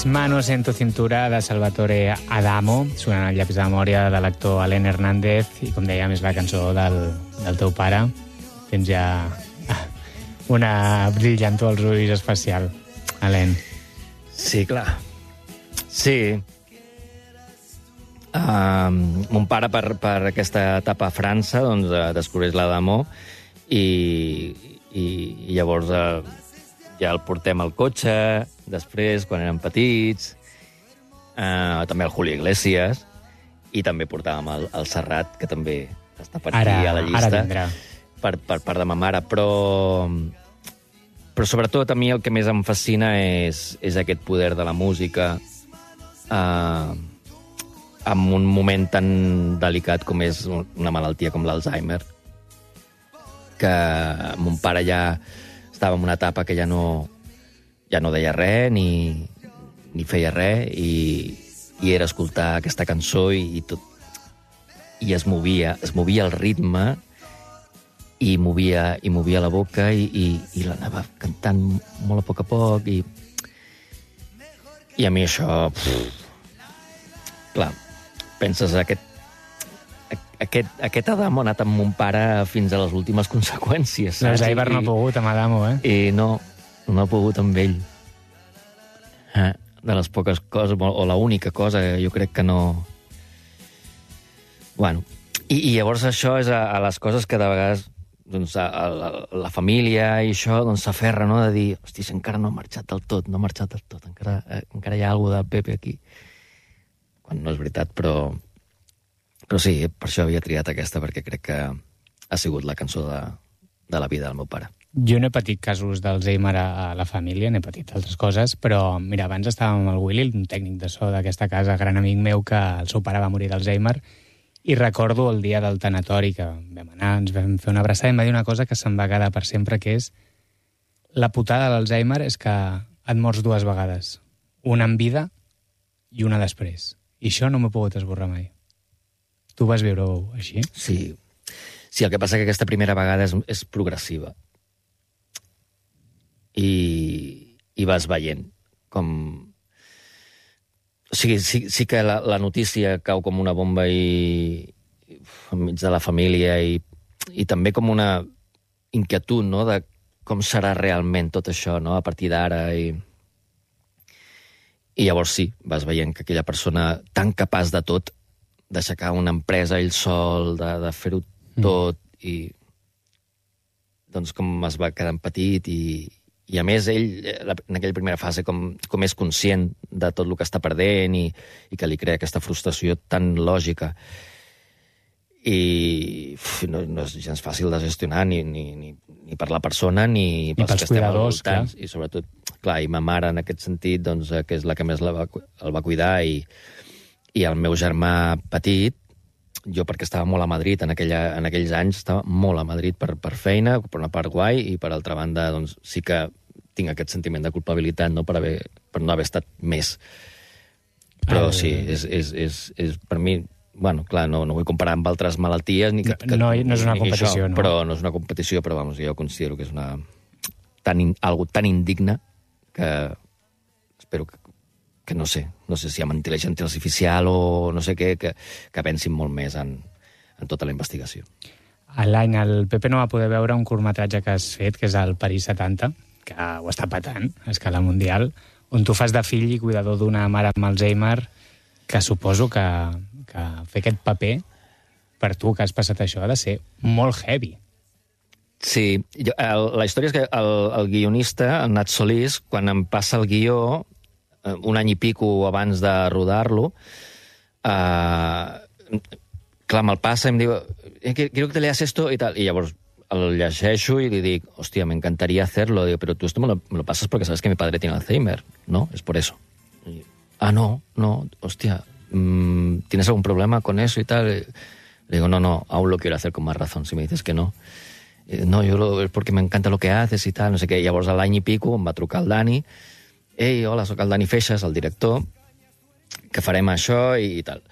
Mis manos en tu cintura, de Salvatore Adamo, sonant el llavis de memòria de l'actor Alain Hernández, i com dèiem, és la cançó del teu pare. Tens ja una brillantor als ulls especial, Alain. Sí, clar. Sí. Mon pare, per aquesta etapa a França, doncs, descobreix l'Adamo i llavors ja el portem al cotxe, després, quan érem petits, també el Julio Iglesias, i també portàvem el Serrat, que també està per aquí a la llista. Ara vindrà. Per part de ma mare, però sobretot a mi el que més em fascina és aquest poder de la música en un moment tan delicat com és una malaltia com l'Alzheimer, que mon pare ja estava en una etapa que ja no deia res ni feia res, i era escoltar aquesta cançó i es movia el ritme i movia la boca i l'anava cantant molt a poc i a mi això... Clar, penses aquest Adamo ha anat amb mon pare fins a les últimes conseqüències. L'Alzheimer no ha pogut amb Adamo, I no ha pogut amb ell. De les poques coses, o l'única cosa, jo crec que no... Bueno, i llavors això és a les coses que de vegades doncs, la família i això doncs, s'aferra, no?, de dir, hosti, encara no ha marxat del tot, encara hi ha alguna de Pepe aquí. Quan no és veritat, però sí, per això havia triat aquesta, perquè crec que ha sigut la cançó de la vida del meu pare. Jo no he patit casos d'Alzheimer a la família, n'he patit altres coses, però mira, abans estàvem amb el Willy, un tècnic de so d'aquesta casa, gran amic meu, que el seu pare va morir d'Alzheimer, i recordo el dia del tanatori que vam anar, ens vam fer una abraçada i em va dir una cosa que se'm va quedar per sempre, que és la putada de l'Alzheimer és que et mors dues vegades, una en vida i una després. I això no m'ho he pogut esborrar mai. Tu vas viure-ho així? Sí, el que passa que aquesta primera vegada és progressiva. I vas veient com... O sigui, sí que la notícia cau com una bomba enmig de la família i també com una inquietud, no?, de com serà realment tot això, no?, a partir d'ara. I llavors sí, vas veient que aquella persona tan capaç de tot, d'aixecar una empresa ell sol, de fer-ho tot, i doncs com es va quedant petit i a més ell, en aquella primera fase, com és conscient de tot el que està perdent i que li crea aquesta frustració tan lògica. I no és gens fàcil de gestionar ni per la persona ni pels que estem al voltant. I sobretot, clar, i ma mare en aquest sentit, doncs, que és la que més el va cuidar, i el meu germà petit, jo perquè estava molt a Madrid en aquells anys, estava molt a Madrid per feina, per una part guai, i per altra banda doncs, sí que tinc aquest sentiment de culpabilitat, no?, per no haver estat més. Però sí, és per mi... Bueno, clar, no vull comparar amb altres malalties, no és una competició, no? Però no és una competició, però vamos, jo considero que és algo tan indigne que espero que no sé si amb intel·ligència artificial o no sé què, que pensin molt més en tota la investigació. L'any el Pepe no va poder veure un curtmetratge que has fet, que és el París 70, que ho està patant a escala mundial, on tu fas de fill i cuidador d'una mare amb Alzheimer, que suposo que fer aquest paper, per tu que has passat això, ha de ser molt heavy. Sí, la història és que el guionista, el Nat Solís, quan em passa el guió, un any i pico abans de rodar-lo, clar, me'l passa i em diu quiero que te leas esto i tal, i llavors el llegeixo i li dic, hòstia, me encantaría hacerlo, digo, pero tú esto me lo pasas porque sabes que mi padre tiene Alzheimer, ¿no? Es por eso. No, hostia, ¿tienes algún problema con eso y tal? Le digo, no, aún lo quiero hacer con más razón, si me dices que no. No, es porque me encanta lo que haces i tal, no sé què. Llavors, a l'any i pico, em va trucar el Dani. Ei, hola, soc el Dani Feixas, el director, que farem això i tal.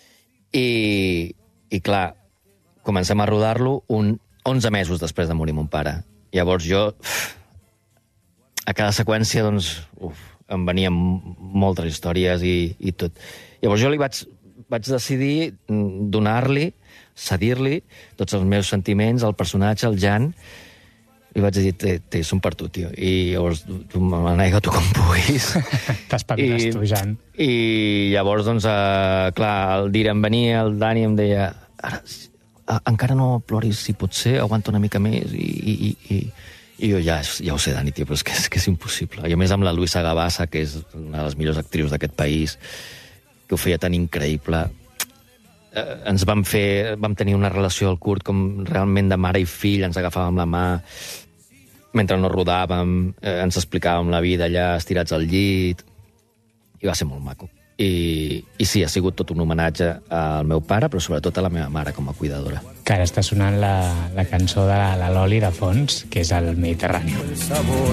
I clar, comencem a rodar-lo 11 mesos després de morir mon pare. Llavors jo, a cada seqüència, doncs, em venien moltes històries i tot. Llavors jo li vaig decidir donar-li, cedir-li tots els meus sentiments, el personatge, el Jan. Li vaig dir, són per tu, tio. I llavors tu me manega tu com puguis. T'espaviles tu, Jan. I llavors, doncs, clar, el Dir em venia, el Dani em deia, ara, encara no ploris, si pot ser, aguanta una mica més. I jo ja ho sé, Dani, tio, però és que és impossible. I a més amb la Luisa Gavassa, que és una de les millors actrius d'aquest país, que ho feia tan increïble. Vam tenir una relació al curt com realment de mare i fill, ens agafàvem la mà mentre no rodàvem, ens explicàvem la vida allà estirats al llit, i va ser molt maco. I sí, ha sigut tot un homenatge al meu pare, però sobretot a la meva mare com a cuidadora. Que ara està sonant la cançó de la Loli de fons, que és el Mediterrani.